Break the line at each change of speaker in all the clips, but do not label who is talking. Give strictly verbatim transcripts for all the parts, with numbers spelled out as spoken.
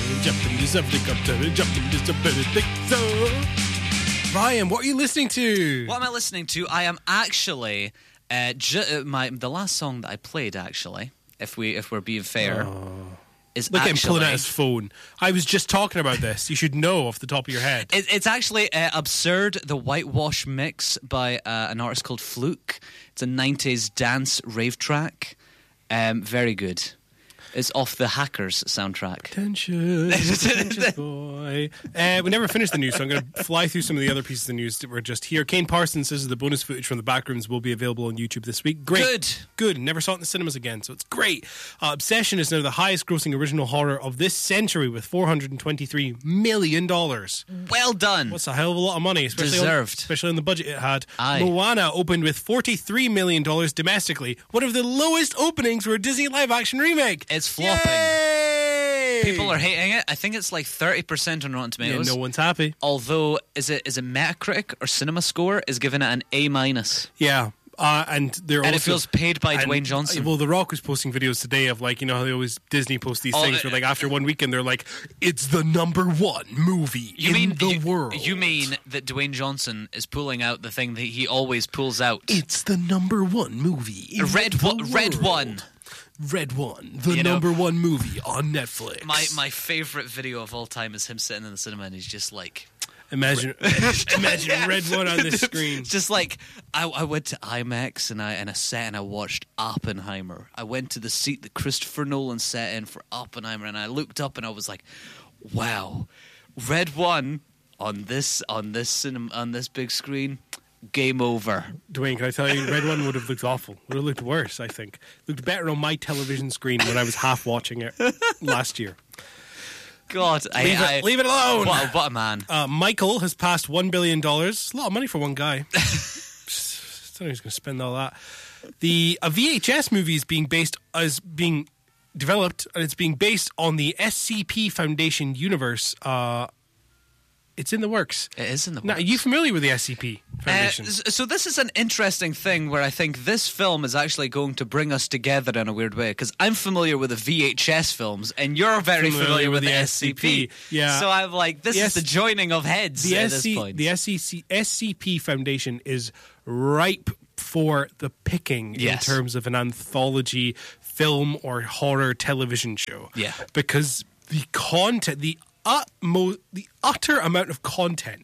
Japanese helicopter, Japanese helicopter. Ryan, what are you listening to?
What am I listening to? I am actually uh, ju- my the last song that I played. Actually, if we if we're being fair,
Oh.
is
Look at him
actually
pulling out his phone. I was just talking about this. You should know off the top of your head.
it, it's actually uh, Absurd, the Whitewash mix by uh, an artist called Fluke. It's a nineties dance rave track. Um, very good. It's off the Hackers soundtrack.
Attention, attention, boy. Uh, we never finished the news, so I'm going to fly through some of the other pieces of news that were just here. Kane Parsons says the bonus footage from the Backrooms will be available on YouTube this week. Great.
Good.
Good. Never saw it in the cinemas again, so it's great. Uh, Obsession is now the highest grossing original horror of this century with four hundred twenty-three million dollars.
Well done.
What's a hell of a lot of money, especially
Deserved.
On, especially on the budget it had.
Aye.
Moana opened with forty-three million dollars domestically, one of the lowest openings for a Disney live-action remake.
It's flopping.
Yay!
People are hating it. I think it's like thirty percent on Rotten
Yeah,
Tomatoes.
no one's happy.
Although, is it is it Metacritic or Cinema Score is giving it an A minus,
Yeah. Uh, and they're
and
also,
it feels paid by
and,
Dwayne Johnson.
Well, The Rock was posting videos today of like, you know how they always Disney post these
Oh,
things
uh,
where like after one weekend they're like, it's the number one movie
you
in
mean
the
you,
world.
You mean that Dwayne Johnson is pulling out the thing that he always pulls out?
It's the number one movie in
Red
the
one, Red
world.
One.
Red One, the
You know,
number one movie on Netflix.
My my favorite video of all time is him sitting in the cinema and he's just like,
Imagine, imagine Red One on this screen.
just like I, I went to IMAX and I and I sat and I watched Oppenheimer. I went to the seat that Christopher Nolan sat in for Oppenheimer, and I looked up and I was like, wow, Red One on this on this cinema on this big screen. Game over.
Dwayne, can I tell you, Red One would have looked awful. Would have looked worse, I think. Looked better on my television screen when I was half watching it last year.
God, I,
Leave it,
I,
leave it alone.
What a, what a man.
Uh, Michael has passed one billion dollars. It's a lot of money for one guy. I don't know who's going to spend all that. The a V H S movie is being based as being developed, and it's being based on the S C P Foundation universe. Uh, it's in the works.
It is in the
Now,
works.
are you familiar with the S C P Foundation?
Uh, s- so this is an interesting thing where I think this film is actually going to bring us together in a weird way, because I'm familiar with the V H S films and you're very familiar,
Familiar
with,
with
the,
the
S C P.
S C P. Yeah.
So I'm like, this
Yes.
is the joining of heads
the
at
S C,
this point.
the S C C, S C P Foundation is ripe for the picking
Yes.
in terms of an anthology film or horror television show.
Yeah.
Because the content, the utmost, the utter amount of content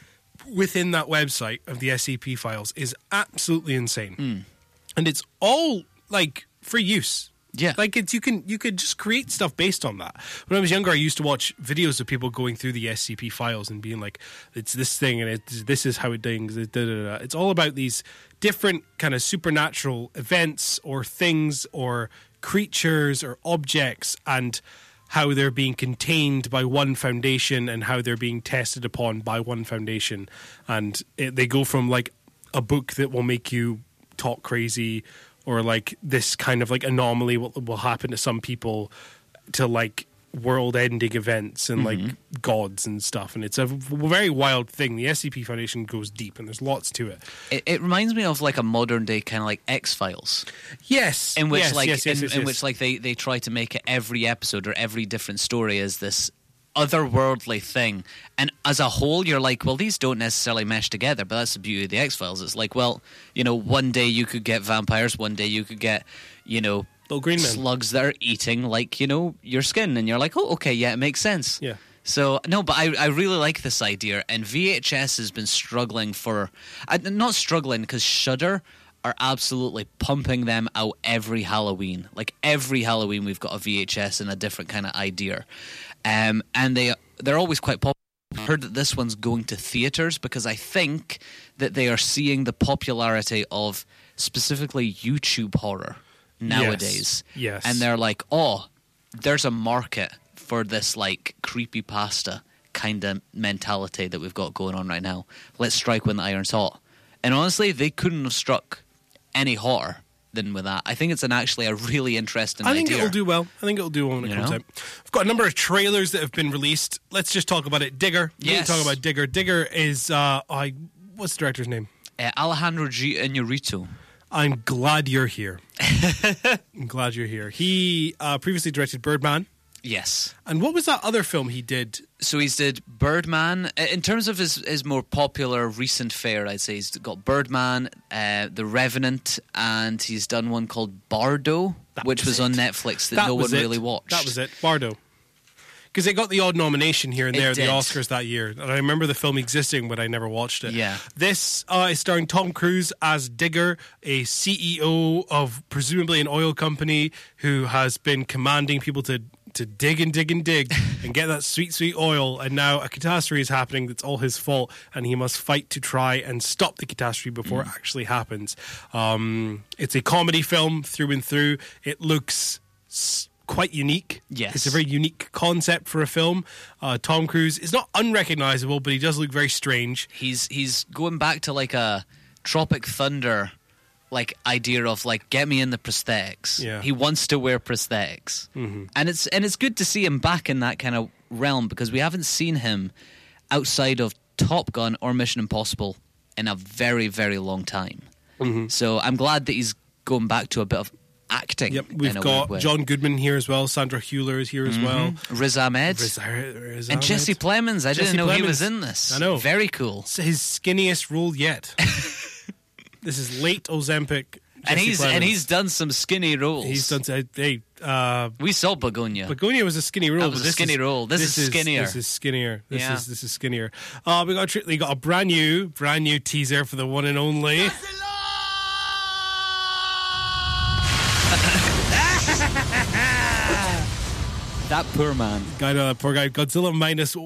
within that website of the S C P files is absolutely insane.
Hmm.
And it's all like for use.
Yeah.
Like it's you can you could just create stuff based on that. When I was younger, I used to watch videos of people going through the S C P files and being like, it's this thing and it's this is how it dings. Da, da, da, da. It's all about these different kind of supernatural events or things or creatures or objects and how they're being contained by one foundation and how they're being tested upon by one foundation. And it, they go from like a book that will make you talk crazy or like this kind of like anomaly will, will happen to some people to like world-ending events and like gods and stuff. And it's a v- very wild thing. The S C P Foundation goes deep and there's lots to it.
it, it reminds me of like a modern day kind of like X-Files.
Yes.
In which,
yes,
like,
yes, yes,
in,
yes,
in
yes.
which, like, they, they try to make it every episode or every different story is this otherworldly thing, and as a whole, you're like, well, these don't necessarily mesh together. But that's the beauty of the X-Files. It's like, well, you know, one day you could get vampires, one day you could get, you know,
Little green men.
slugs that are eating, like, you know, your skin, and you're like, oh, okay, yeah, it makes sense.
Yeah.
So, no, but I, I really like this idea, and V H S has been struggling for, uh, not struggling, because Shudder are absolutely pumping them out every Halloween. Like, every Halloween we've got a V H S and a different kind of idea. Um, and they, they're always quite popular. I've heard that this one's going to theaters because I think that they are seeing the popularity of specifically YouTube horror nowadays.
Yes.
And they're like, oh, there's a market for this like creepypasta kind of mentality that we've got going on right now. Let's strike when the iron's hot. And honestly, they couldn't have struck any hotter than with that. I think it's an actually a really interesting
I think
idea.
it'll do well. I think it'll do well when it
You
comes
know?
out. I've got a number of trailers that have been released. Let's just talk about it. Digger. We need
Yes.
to talk about Digger. Digger is, uh, I, what's the director's name?
Uh, Alejandro G. Inarritu.
I'm glad you're here. I'm glad you're here. He uh, previously directed Birdman.
Yes.
And what was that other film he did?
So he's did Birdman. In terms of his, his more popular recent fare, I'd say he's got Birdman, uh, The Revenant, and he's done one called Bardo,
That
which
was
was, on
it.
Netflix that,
That
no
was
one
it.
really watched.
That was it, Bardo. Because it got the odd nomination here and
It
there at the
did.
Oscars that year. And I remember the film existing, but I never watched it.
Yeah.
This uh, is starring Tom Cruise as Digger, a C E O of presumably an oil company who has been commanding people to, to dig and dig and dig and get that sweet, sweet oil. And now a catastrophe is happening that's all his fault. And he must fight to try and stop the catastrophe before
Mm.
it actually happens. Um, it's a comedy film through and through. It looks... S- quite unique.
Yes.
It's a very unique concept for a film. Uh, Tom Cruise is not unrecognizable, but he does look very strange.
He's he's going back to like a Tropic Thunder like idea of like get me in the prosthetics.
Yeah.
He wants to wear prosthetics. Mm-hmm. And it's and it's good to see him back in that kind of realm because we haven't seen him outside of Top Gun or Mission Impossible in a very, very long time. Mm-hmm. So I'm glad that he's going back to a bit of acting.
Yep,
in
we've
a
got
weird way.
John Goodman here as well. Sandra Hewler is here as well.
Riz Ahmed.
Riz- Riz
And
Ahmed.
Jesse Plemons. I
Jesse
didn't know he
Plemons.
was in this.
I know.
Very cool.
It's his skinniest role yet. This is late Ozempic.
And
Jesse
he's
Plemons.
and he's done some skinny roles.
He's done. Uh, hey, uh,
We saw Begonia.
Begonia was a skinny role.
That was
but
a
this
skinny
is,
role. This is skinnier.
This is skinnier. This
Yeah.
is this is skinnier. Uh, we got we got a brand new brand new teaser for the one and only.
That poor man.
Guy, uh, poor guy, Godzilla minus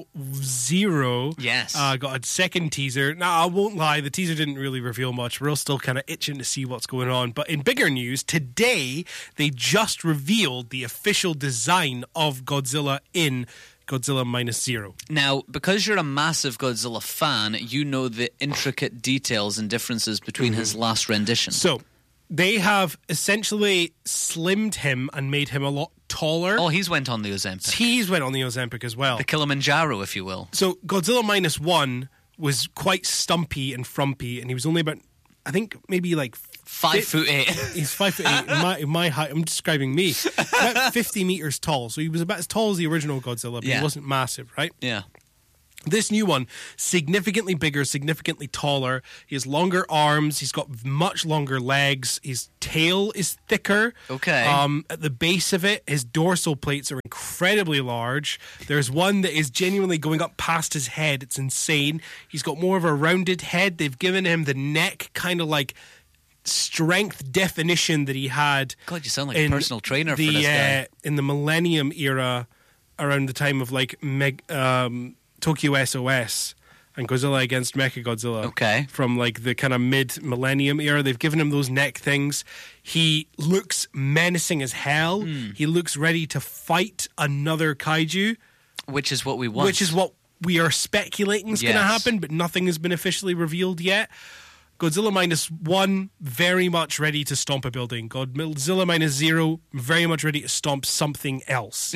zero.
Yes.
Uh, got a second teaser. Now, I won't lie, the teaser didn't really reveal much. We're all still kind of itching to see what's going on. But in bigger news, today, they just revealed the official design of Godzilla in Godzilla minus zero.
Now, because you're a massive Godzilla fan, you know the intricate details and differences between his last rendition.
So, they have essentially slimmed him and made him a lot taller.
Oh, he's went on the Ozempic.
He's went on the Ozempic as well.
The Kilimanjaro, if you will.
So Godzilla minus one was quite stumpy and frumpy, and he was only about, I think, maybe like
Five
fi-
foot eight.
He's five foot eight. In my, in my height, I'm describing me. About fifty meters tall. So he was about as tall as the original Godzilla, but
Yeah.
he wasn't massive, right?
Yeah.
This new one, significantly bigger, significantly taller. He has longer arms. He's got much longer legs. His tail is thicker.
Okay.
Um, at the base of it, his dorsal plates are incredibly large. There's one that is genuinely going up past his head. It's insane. He's got more of a rounded head. They've given him the neck kind of like strength definition that he had.
God, you sound like a personal trainer
the,
for this guy.
Uh, in the Millennium era, around the time of like Meg, um, Tokyo S O S and Godzilla against Mechagodzilla.
Okay.
From like the kind of mid Millennium era, they've given him those neck things. He looks menacing as hell.
Hmm.
He looks ready to fight another kaiju,
Which is what we want.
which is what we are speculating is going to
Yes.
happen, but nothing has been officially revealed yet. Godzilla minus one, very much ready to stomp a building. Godzilla minus zero, very much ready to stomp something else.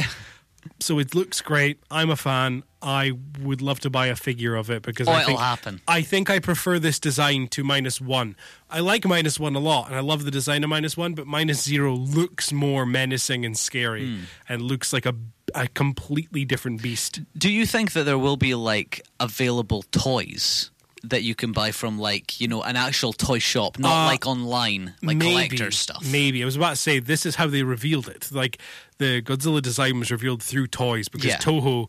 So it looks great. I'm a fan. I would love to buy a figure of it because
Oh,
I
it'll
think
happen.
I think I prefer this design to minus one. I like minus one a lot, and I love the design of minus one. But minus zero looks more menacing and scary,
Hmm.
and looks like a a completely different beast.
Do you think that there will be like available toys that you can buy from like, you know, an actual toy shop, not
Uh,
like online, like collector stuff?
Maybe. I was about to say, this is how they revealed it. Like, the Godzilla design was revealed through toys because
Yeah.
Toho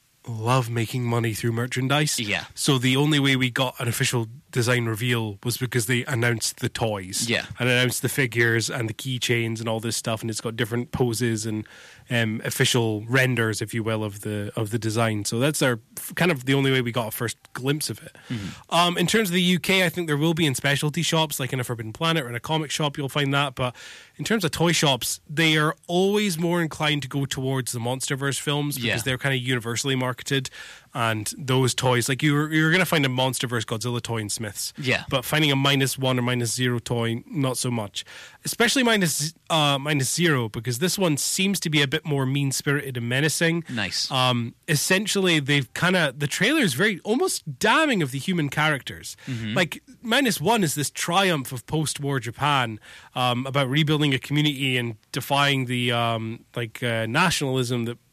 love making money through merchandise.
Yeah.
So the only way we got an official design reveal was because they announced the toys.
Yeah.
And announced the figures and the keychains and all this stuff, and it's got different poses and um, official renders, if you will, of the of the design. So that's our kind of the only way we got a first glimpse of it.
Mm-hmm.
Um, in terms of the U K, I think there will be in specialty shops, like in a Forbidden Planet or in a comic shop, you'll find that. But in terms of toy shops, they are always more inclined to go towards the MonsterVerse films because
Yeah.
they're kind of universally marketed. And those toys, like you're you're going to find a MonsterVerse Godzilla toy in Smiths.
Yeah.
But finding a minus one or minus zero toy, not so much. Especially minus uh, minus zero, because this one seems to be a bit more mean spirited and menacing.
Nice.
Um, essentially, they've kind of the trailer is very almost damning of the human characters.
Mm-hmm.
Like minus one is this triumph of post-war Japan um, about rebuilding a community and defying the um, like uh, nationalism that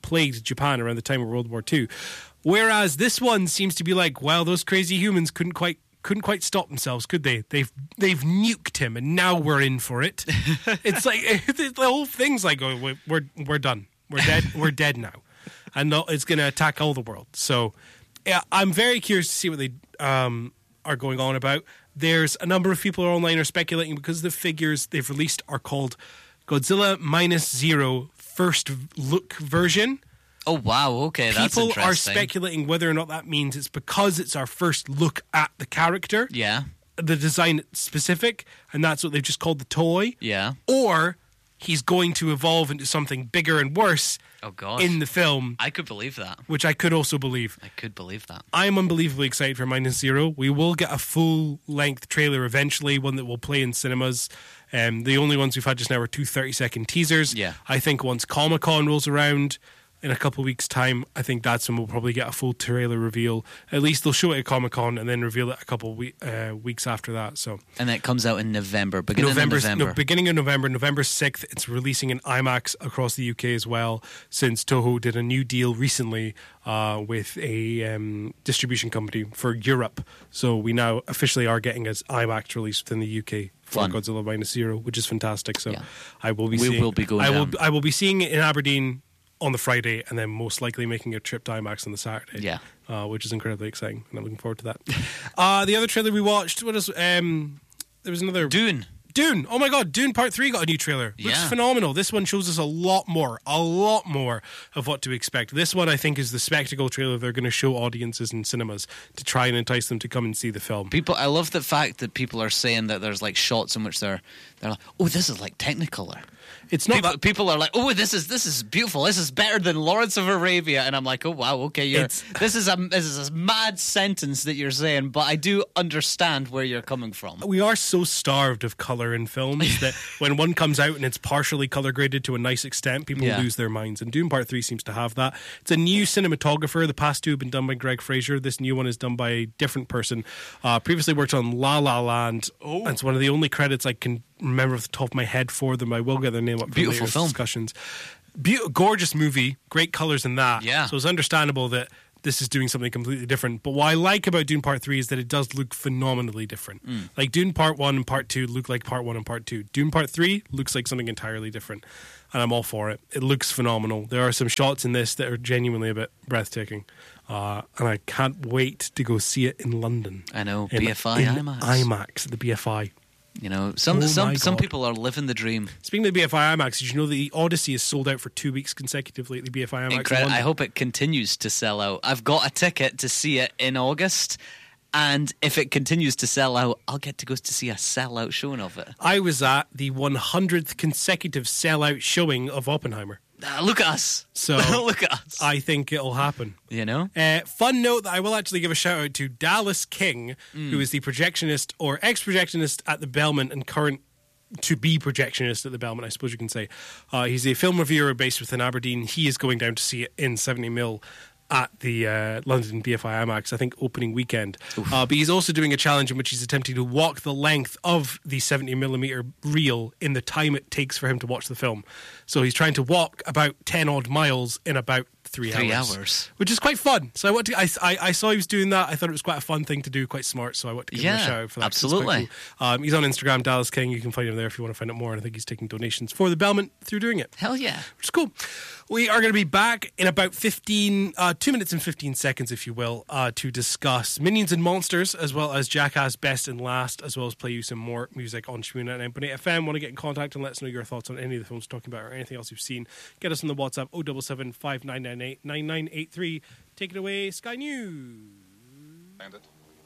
plagued Japan around the time of World War Two. Whereas this one seems to be like, well, those crazy humans couldn't quite couldn't quite stop themselves, could they? They've they've nuked him, and now we're in for it. It's like the whole thing's like, oh, we're we're, we're done. We're dead. We're dead now, and it's going to attack all the world. So, yeah, I'm very curious to see what they um, are going on about. There's a number of people online are speculating because the figures they've released are called Godzilla Minus Zero First Look Version.
Oh, wow. Okay, that's
People
interesting.
are speculating whether or not that means it's because it's our first look at the character.
Yeah.
The design specific, and that's what they've just called the toy.
Yeah.
Or he's going to evolve into something bigger and worse
oh, gosh.
in the film.
I could believe that.
Which I could also believe.
I could believe that.
I am unbelievably excited for Minus Zero. We will get a full-length trailer eventually, one that will play in cinemas. Um, the only ones we've had just now are two thirty-second teasers.
Yeah.
I think once Comic-Con rolls around in a couple of weeks' time, I think that's when we'll probably get a full trailer reveal. At least they'll show it at Comic-Con and then reveal it a couple of we- uh, weeks after that. So,
and that comes out in November, beginning
November,
of November.
No, beginning of November, November sixth. It's releasing in IMAX across the U K as well, since Toho did a new deal recently uh, with a um, distribution company for Europe. So we now officially are getting as IMAX release within the U K for
Fun.
Godzilla Minus Zero, which is fantastic. So
Yeah.
I will be
We
seeing,
will be going
I will
down.
I will be seeing it in Aberdeen on the Friday, and then most likely making a trip to IMAX on the Saturday.
Yeah.
Uh, which is incredibly exciting, and I'm looking forward to that. uh, the other trailer we watched, what is, um, there was another...
Dune.
Dune. Oh my God, Dune Part three got a new trailer. Looks
Yeah.
phenomenal. This one shows us a lot more, a lot more of what to expect. This one, I think, is the spectacle trailer they're going to show audiences in cinemas to try and entice them to come and see the film.
People, I love the fact that people are saying that there's like shots in which they're they're like, oh, this is like Technicolor.
It's not
People,
that...
people are like, oh, this is this is beautiful. This is better than Lawrence of Arabia, and I'm like, oh wow, okay, you're,
It's-
this is a this is a mad sentence that you're saying, but I do understand where you're coming from.
We are so starved of color in films that when one comes out and it's partially color graded to a nice extent, people
Yeah.
lose their minds. And Dune Part three seems to have that. It's a new cinematographer. The past two have been done by Greg Fraser. This new one is done by a different person. Uh, previously worked on La La Land. Oh. It's one of the only credits I can remember off the top of my head for them. I will get their name up for
Beautiful
later
film.
discussions. Be- gorgeous movie. Great colors in that.
Yeah.
So it's understandable that this is doing something completely different. But what I like about Dune Part three is that it does look phenomenally different.
Mm.
Like Dune Part one and Part two look like Part one and Part two. Dune Part three looks like something entirely different. And I'm all for it. It looks phenomenal. There are some shots in this that are genuinely a bit breathtaking. Uh, and I can't wait to go see it in London.
I know,
In-
B F I
in
IMAX.
IMAX, at the B F I.
You know, some
Oh
some
my
some
God.
people are living the dream.
Speaking of the B F I IMAX, did you know that the Odyssey is sold out for two weeks consecutively at the B F I IMAX? in
Incredible. I
London?
hope it continues to sell out. I've got a ticket to see it in August, and if it continues to sell out, I'll get to go to see a sellout showing of it.
I was at the one hundredth consecutive sellout showing of Oppenheimer.
Ah, look at us.
So
look at us.
I think it'll happen.
you know?
Uh, fun note that I will actually give a shout out to Dallas King,
Mm.
who is the projectionist or ex-projectionist at the Belmont and current to-be projectionist at the Belmont, I suppose you can say. Uh, he's a film reviewer based within Aberdeen. He is going down to see it in seventy mil at the uh, London B F I IMAX, I think, opening weekend. Uh, but he's also doing a challenge in which he's attempting to walk the length of the seventy millimeter reel in the time it takes for him to watch the film. So he's trying to walk about ten odd miles in about three,
Three
hours,
hours.
which is quite fun. So I want to. I, I, I saw he was doing that. I thought it was quite a fun thing to do, quite smart. So I want to give him
Yeah,
a shout out for that. 'cause it's quite
absolutely.
cool. Um, he's on Instagram, Dallas King. You can find him there if you want to find out more. And I think he's taking donations for the Belmont through doing it,
Hell yeah.
which is cool. We are going to be back in about fifteen, uh, two minutes and fifteen seconds, if you will, uh, to discuss Minions and Monsters, as well as Jackass Best and Last, as well as play you some more music on Shmoon at nine point eight F M. Want to get in contact and let us know your thoughts on any of the films we're talking about or anything else you've seen? Get us on the WhatsApp oh seven seven, five nine nine eight, nine nine eight three. Take it away, Sky News.
Bandit?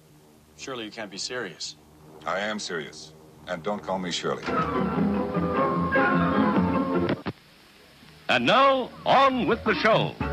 Surely you can't be serious.
I am serious. And don't call me Shirley.
And now, on with the show.